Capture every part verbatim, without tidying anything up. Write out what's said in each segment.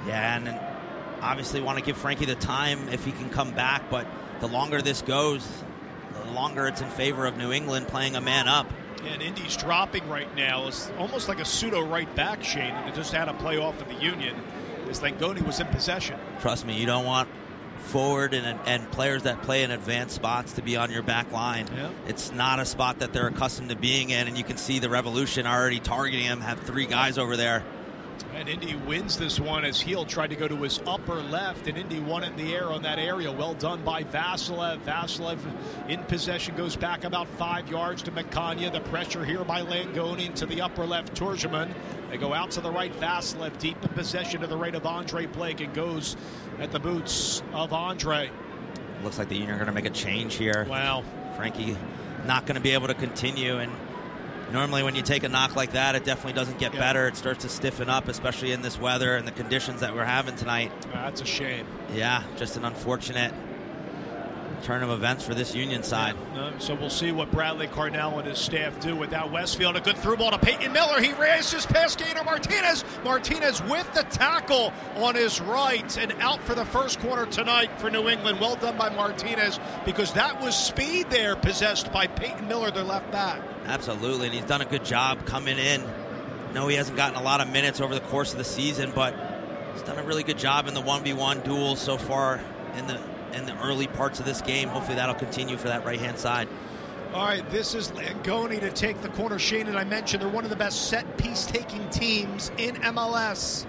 Yeah, and, and obviously want to give Frankie the time if he can come back, but the longer this goes, the longer it's in favor of New England playing a man up. And Indy's dropping right now. It's almost like a pseudo right back, Shane, and it just had a play off of the Union as Langoni was in possession. Trust me, you don't want forward and, and players that play in advanced spots to be on your back line. Yeah. It's not a spot that they're accustomed to being in, and you can see the Revolution already targeting him, have three guys over there. And Indy wins this one as Heel tried to go to his upper left, and Indy won it in the air on that area. Well done by Vasilev. Vasilev in possession goes back about five yards to Makanya. The pressure here by Langoni to the upper left, Turgeman. They go out to the right, Vasilev deep in possession to the right of Andre Blake, and goes at the boots of Andre. Looks like the Union are going to make a change here. Wow. Frankie not going to be able to continue, and normally when you take a knock like that, it definitely doesn't get yeah. better. It starts to stiffen up, especially in this weather and the conditions that we're having tonight. That's a shame. Yeah, just an unfortunate turn of events for this Union side. Yeah. Uh, so we'll see what Bradley Carnell and his staff do with that. Westfield, a good through ball to Peyton Miller. He races past Gator Martinez. Martinez with the tackle on his right and out for the first quarter tonight for New England. Well done by Martinez, because that was speed there possessed by Peyton Miller, their left back. Absolutely, and he's done a good job coming in. No, he hasn't gotten a lot of minutes over the course of the season, but he's done a really good job in the one v one duels so far in the in the early parts of this game. Hopefully that'll continue for that right-hand side. All right, this is Langoni to take the corner. Shane and I mentioned they're one of the best set-piece taking teams in M L S.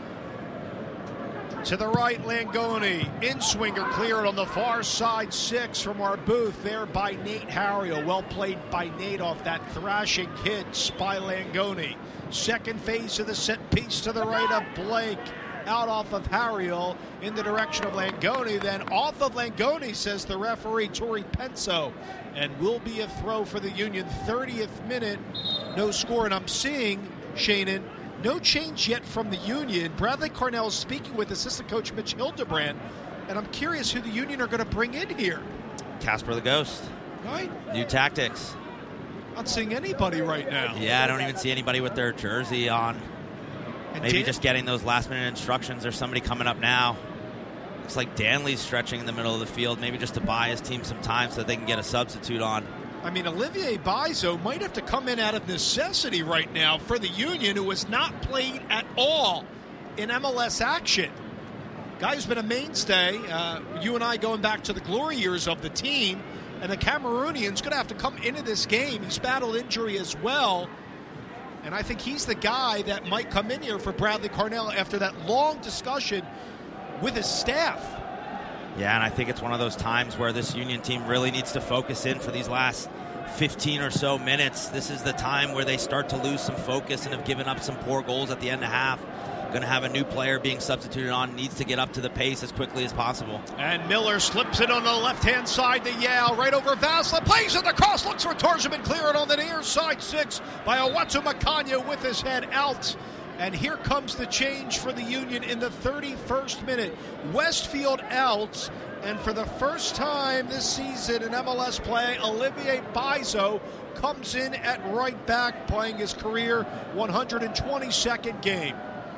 To the right, Langoni. In-swinger cleared on the far side, six from our booth there by Nate Harriel. Well played by Nate off that thrashing hit by Langoni. Second phase of the set piece to the right of Blake. Out off of Harriel in the direction of Langoni. Then off of Langoni, says the referee, Tori Penso. And will be a throw for the Union. thirtieth minute, no score. And I'm seeing, Shannon, no change yet from the Union. Bradley Carnell is speaking with assistant coach Mitch Hildebrand, and I'm curious who the Union are going to bring in here. Casper the Ghost. Right. New tactics. Not seeing anybody right now. Yeah, I don't even see anybody with their jersey on. And Maybe Dan- just getting those last-minute instructions. There's somebody coming up now. Looks like Danley's stretching in the middle of the field, maybe just to buy his team some time so that they can get a substitute on. I mean, Olivier Bizo might have to come in out of necessity right now for the Union, who has not played at all in M L S action. Guy who's been a mainstay, uh, you and I going back to the glory years of the team, and the Cameroonian's going to have to come into this game. He's battled injury as well, and I think he's the guy that might come in here for Bradley Carnell after that long discussion with his staff. Yeah, and I think it's one of those times where this Union team really needs to focus in for these last fifteen or so minutes. This is the time where they start to lose some focus and have given up some poor goals at the end of half. Going to have a new player being substituted on, needs to get up to the pace as quickly as possible. And Miller slips it on the left-hand side to Yale, right over Vasilev, plays it across, looks for Turgeman, clear it on the near side, six by Owatu Makanya with his head out. And here comes the change for the Union in the thirty-first minute. Westfield out, and for the first time this season in M L S play, Olivier Bizo comes in at right back, playing his career one hundred twenty-second game.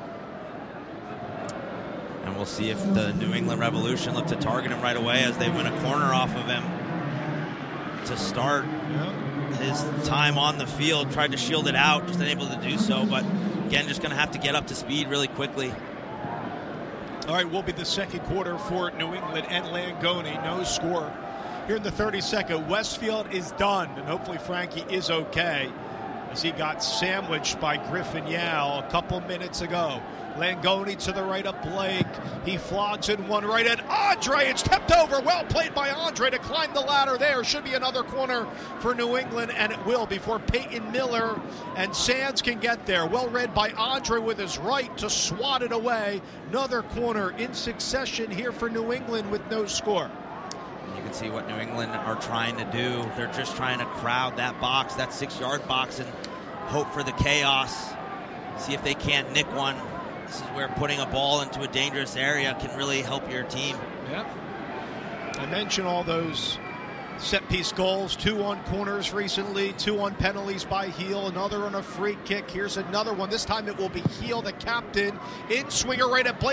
And we'll see if the New England Revolution look to target him right away as they win a corner off of him to start Yeah. his time on the field. Tried to shield it out, just unable to do so, but again, just going to have to get up to speed really quickly. All right, will be the second quarter for New England and Langoni. No score here in the thirty-second. Westfield is done, and hopefully Frankie is okay, as he got sandwiched by Griffin Yao a couple minutes ago. Langoni to the right of Blake. He flogs in one right at Andre. It's tipped over. Well played by Andre to climb the ladder there. Should be another corner for New England, and it will before Peyton Miller and Sands can get there. Well read by Andre with his right to swat it away. Another corner in succession here for New England with no score. You can see what New England are trying to do. They're just trying to crowd that box, that six-yard box, and hope for the chaos. See if they can't nick one. This is where putting a ball into a dangerous area can really help your team. Yep. I mentioned all those set-piece goals, two on corners recently, two on penalties by Heel, another on a free kick. Here's another one. This time it will be Heel, the captain, in swinger right at Blake.